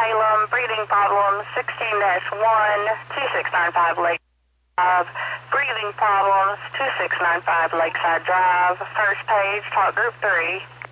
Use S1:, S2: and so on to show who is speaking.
S1: Salem, breathing problems, 16-1, 2695 Lake Drive, breathing problems, 2695 Lakeside Drive, first page, talk group 3.